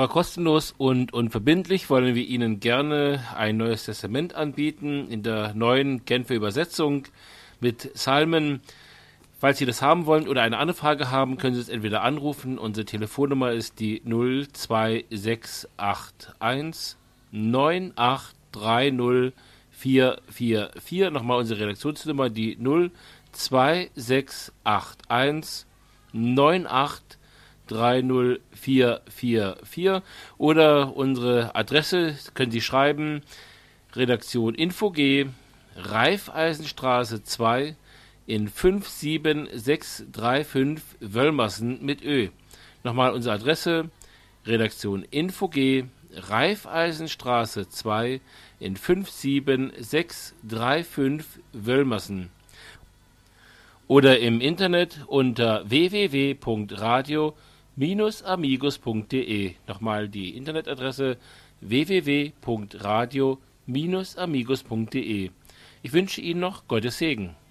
Hörer kostenlos und unverbindlich wollen wir Ihnen gerne ein neues Testament anbieten in der neuen Genfer Übersetzung mit Psalmen. Falls Sie das haben wollen oder eine andere Frage haben, können Sie es entweder anrufen. Unsere Telefonnummer ist die 02681 9830 444. Nochmal unsere Redaktionsnummer, die 02681 9830 444. Oder unsere Adresse können Sie schreiben: Redaktion InfoG, Raiffeisenstraße 2 in 57635 Wöllmersen mit Ö. Nochmal unsere Adresse: Redaktion InfoG, Raiffeisenstraße 2 in 57635 Wöllmersen. Oder im Internet unter www.radio-amigos.de. Nochmal die Internetadresse: www.radio-amigos.de. Ich wünsche Ihnen noch Gottes Segen.